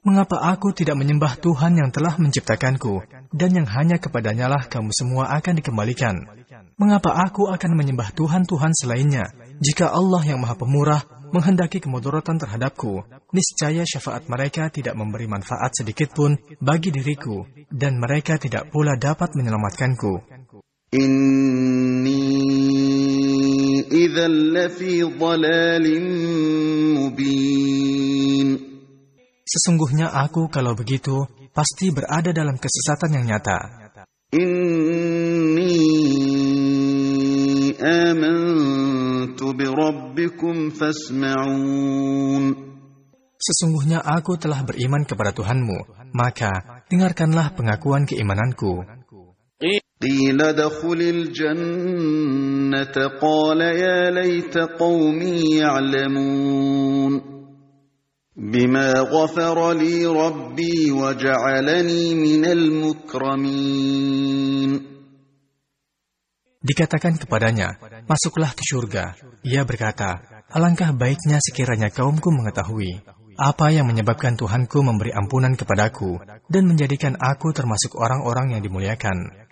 Mengapa aku tidak menyembah Tuhan yang telah menciptakanku, dan yang hanya kepadanya-lah kamu semua akan dikembalikan? Mengapa aku akan menyembah Tuhan-Tuhan selainnya, jika Allah yang Maha Pemurah menghendaki kemudaratan terhadapku? Niscaya syafaat mereka tidak memberi manfaat sedikitpun bagi diriku, dan mereka tidak pula dapat menyelamatkanku. Inni idzal lafi dhalalin mubin. Sesungguhnya aku kalau begitu pasti berada dalam kesesatan yang nyata. Inni amantu bi rabbikum fasma'un. Sesungguhnya aku telah beriman kepada Tuhanmu, maka dengarkanlah pengakuan keimananku. Qila dakhulil jannata qala ya laita qaumi ya'lamun. Bima ghafara li rabbi wa ja'alani minal mukramin. Dikatakan kepadanya, masuklah ke surga. Ia berkata, alangkah baiknya sekiranya kaumku mengetahui apa yang menyebabkan Tuhanku memberi ampunan kepadaku dan menjadikan aku termasuk orang-orang yang dimuliakan.